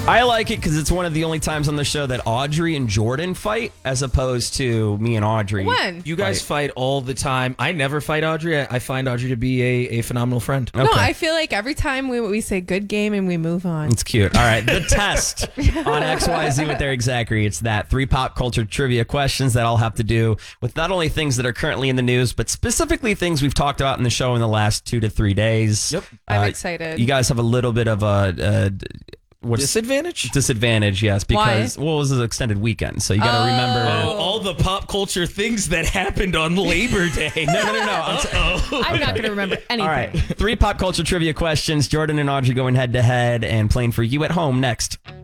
I like it because it's one of the only times on the show that Audrey and Jordan fight, as opposed to me and Audrey. When? You guys fight all the time. I never fight Audrey. I find Audrey to be a phenomenal friend. No, I feel like every time we say good game and we move on. It's cute. All right, the test on XYZ with Eric Zachary. It's that 3 pop culture trivia questions that all have to do with not only things that are currently in the news, but specifically things we've talked about in the show in the last 2 to 3 days. Yep. I'm excited. You guys have a little bit of a Disadvantage, yes, because it was an extended weekend, so you got to remember all the pop culture things that happened on Labor Day. No. I'm not going to remember anything. All right, 3 pop culture trivia questions. Jordan and Audrey going head to head and playing for you at home next.